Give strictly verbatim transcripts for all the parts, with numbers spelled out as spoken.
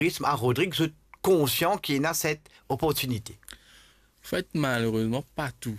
tourisme à Rodrigue, vous êtes conscient qu'il y a cette opportunité. En fait, malheureusement, pas tout.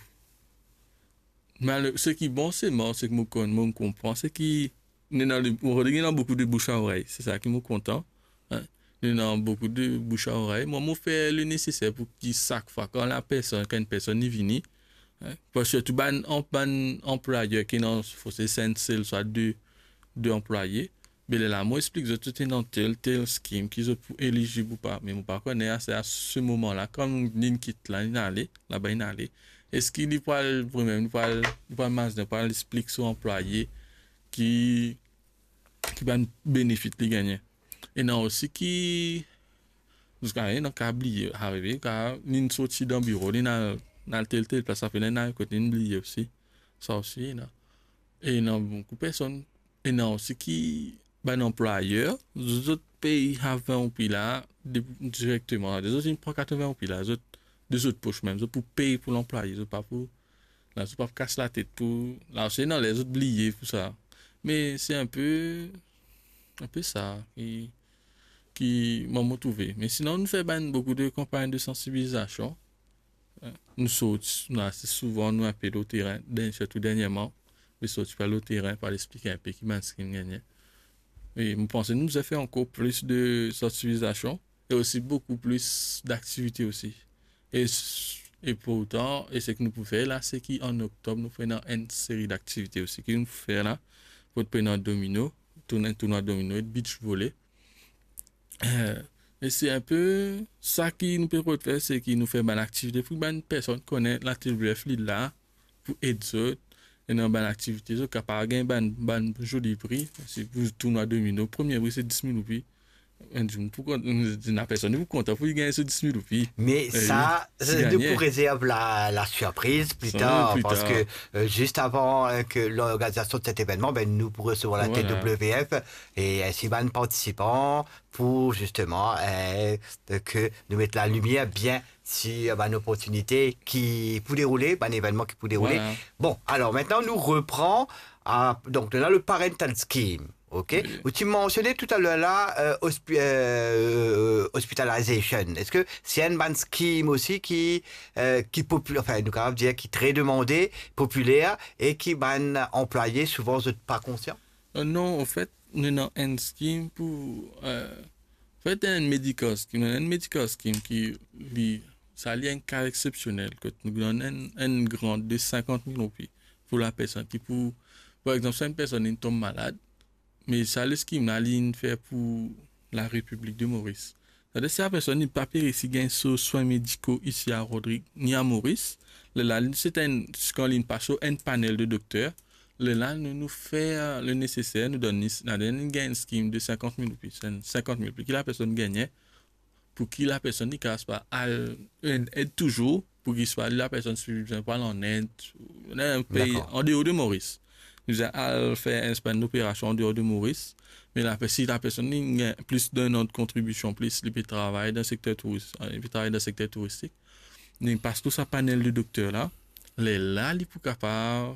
Mal, ce qui est bon, c'est mort, c'est que moi, je comprends, c'est qu'il y a beaucoup de bouche à oreille. C'est ça qui me content. Hein? Il y a beaucoup de bouche à oreille. Moi, je fais le nécessaire pour qu'il chaque fois, quand la personne, quand une personne est venue, hein? Parce que tout ban, ban employeur qui dans c'est cinq soit deux, deux employés, mais là, moi, explique que tout est dans tel, tel scheme, qu'ils sont éligibles ou pas. Mais moi, par contre, c'est à ce moment-là, quand on quitte là, il allé, là-bas, il allé. Est-ce qu'il parle lui-même, il parle, il parle masse, il parle explique son employé qui, qui va bénéficier de gagner. Et non aussi qui, parce qu'il y a un câble arrivé, car il est sorti d'un bureau, il a, dans tel tel place, ça fait un côté, il oublié aussi. Ça aussi, non. Et non, beaucoup de personnes, et non aussi qui, ben, employeur, les autres pays avant, puis là, directement, les autres, ils prennent quatre-vingts, puis là, les autres, des autres poches même, pour payer pour l'employé, pas pour, là, c'est pas pour casser la tête pour, là, c'est non, les autres oubliés pour ça. Mais c'est un peu, un peu ça qui, qui m'a motivé. Mais sinon, nous faisons ben, beaucoup de campagnes de sensibilisation. Nous sautons, là, c'est souvent, nous appelons au terrain, surtout dernièrement, nous sautons par le terrain pour expliquer un peu qui m'a ce qu'il gagne. Et je pense que nous avons fait encore plus de sensibilisation et aussi beaucoup plus d'activités aussi. Et, et pourtant, et ce que nous pouvons faire là, c'est qu'en octobre, nous faisons une série d'activités aussi. Que nous faisons là, pour prendre un domino, tourner un tournoi domino et beach volley. Euh, et c'est un peu ça qui nous permet de faire, c'est qu'il nous fait une activité pour que une personne connaisse la T W F là, pour aider autres. Et dans une activité, so, capable de gagner un joli prix. C'est pour tournoi domino. Premier prix, c'est dix mille roupies. Pourquoi la personne vous content pour gagner ce dix mille roupies? Mais ça, nous pour réserve la, la surprise plus tard, plus parce tard. que euh, juste avant euh, que l'organisation de cet événement, ben, nous pour recevoir la voilà. T W F et ainsi euh, participants pour justement euh, que nous mettre la lumière bien sur ben, une opportunité qui peut dérouler, ben, un événement qui peut dérouler. Voilà. Bon, alors maintenant nous reprend à, donc là le parental scheme. Ok. Oui. Tu mentionnais tout à l'heure là euh, hospi euh, hospitalisation. Est-ce que c'est un ban scheme aussi qui euh, qui populaire, enfin nous capable dire qui très demandé, populaire et qui ban employé souvent vous n'êtes pas conscient? Euh, non, en fait, nous avons un scheme pour euh, en fait un medical scheme, un medical scheme qui lui ça a un cas exceptionnel que nous donnons un, un grant de cinquante mille roupies pour la personne qui pour par exemple si une personne tombe malade. Mais ça, le scheme, là, il fait pour la République de Maurice. C'est-à-dire, si la personne n'est pas payée, si gagne sur soins médicaux ici à Rodrigue, ni à Maurice, là, c'est un, quand il passe un panel de docteurs, là, nous nous fait le nécessaire, nous donne, nous gagne un scheme de cinquante mille roupies, cinquante mille roupies, que la personne gagne, pour que la personne ne casse pas, elle aide toujours, pour qu'il soit la personne suivie, par en Inde, un pays, en dehors de Maurice. Nous avons fait un span d'opération en dehors de Maurice. Mais là, si la personne a plus d'une autre contribution, plus il peut travailler dans le secteur touristique, il peut travailler dans le secteur touristique. Parce que ce panel de docteurs là, les là, il est capable,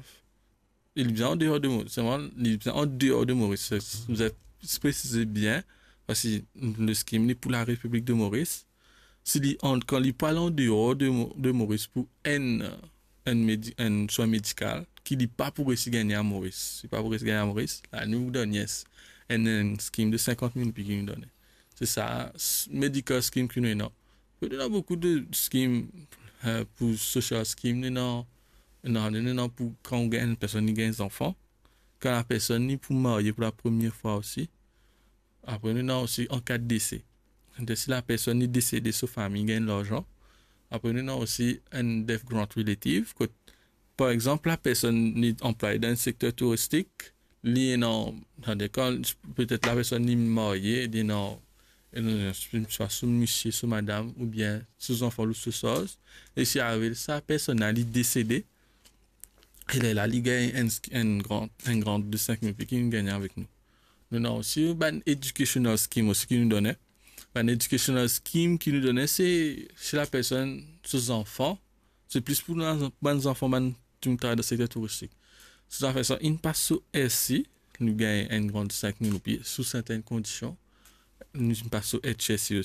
il vient en dehors de Maurice. Il vient en dehors de Maurice. Vous avez précisé bien, parce que le scheme est pour la République de Maurice. Si on, quand il parle en dehors de, de Maurice pour un, un, médi, un soin médical, qui dit pas pour essayer de gagner à Maurice. C'est pas pour essayer de gagner à Maurice. Là, nous vous donnons yes, un, un scheme de cinquante mille puis qui nous donne. C'est ça, medical scheme que nous avons. Il y a beaucoup de schemes euh, pour social scheme. Nous avons, nous avons pour quand on gagne une personne qui gagne des enfants. Quand la personne est pour marier pour la première fois aussi. Après, nous avons aussi en cas de décès. Si la personne est décédée, sa famille gagne l'argent. Après, nous avons aussi un death grant relative. Par exemple, la personne est employée dans le secteur touristique, peut-être la personne est mariée, soit sous monsieur, sous madame, ou bien sous enfant ou sous soeur. Et si avec ça, la personne est décédée, elle est là, elle gagne un, un, grand, un grand de cinq mille qui nous gagne avec nous. Nous avons aussi un educational scheme aussi qui nous donnait. Un educational scheme qui nous donnait, c'est chez la personne, ses enfants, c'est plus pour les enfants, tu me travailles dans le secteur touristique. Si ça fait ça, il passe sur S C, nous gagnons un grand cinq mille roupies sous certaines conditions. nous passons H S